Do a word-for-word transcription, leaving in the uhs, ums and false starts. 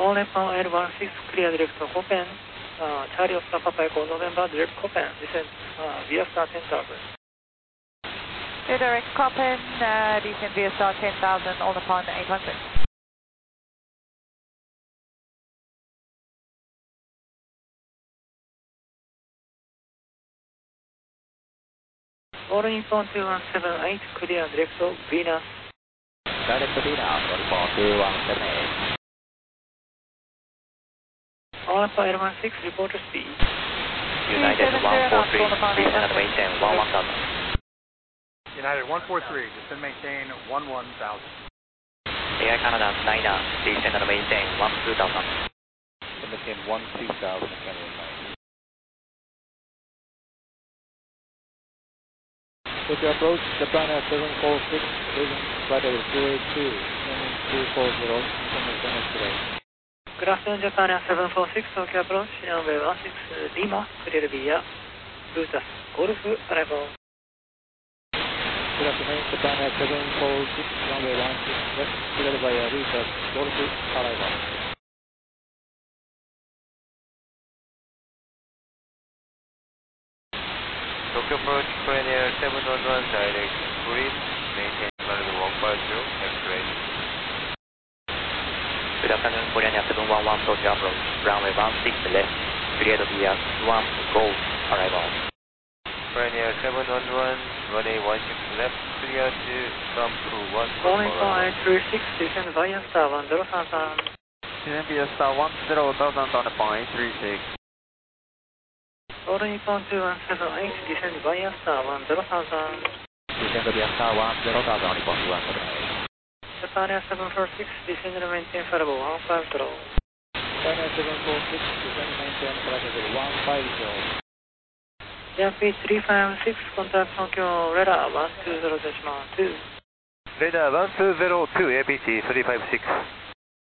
All Nepal L one six, clear direct Copen. Uh, Charlie Oscar Papa Echo November, direct Copen. Descend uh, via star ten thousand. Clear direct Copen, uh, descend via star ten thousand, all Nepal eight hundred. All Nippon two one seven eight, clear direct Venus. Direct Venus, all Nippon two one seven eight. All Alpha L one six, report speed. United one four three, descend and maintain one one thousand. United one four three, descend and maintain one one thousand. Air Canada niner, descend and maintain one two thousand. Maintain one two thousand, Canada nine. With your approach, Japan at seven four six, leaving flight level two eight two, landing two four zero, information yesterday. Good afternoon, Japan Air seven four six, Tokyo approach, runway one six Lima, clear via Lutas, Golf, arrival. Good afternoon, Japan Air seven four six, runway one six left, cleared via Lutas, Golf, arrival. Tokyo approach, Korean Air seven one one, direct Korean, maintain flight level one five zero, X-ray. Good afternoon, Korean Air seven one one, Tokyo approach, runway one six left, cleared via one Golf, arrival. Korean Air seven one one, runway one six left, clear to come to one All Nippon eight three six, descend via star one zero thousand. Descend via star one zero thousand on Nippon eight three six. All Nippon two one seven eight, descend via star one zero thousand. Descend via star one zero thousand on Nippon two one seven eight. Japan Air seven four six, descend and maintain flight level one five zero. Japan Air seven four six, descend and maintain flight level one five zero. J P three five six, contact Tokyo radar one two zero decimal two. Radar one two zero two, A P C three five six.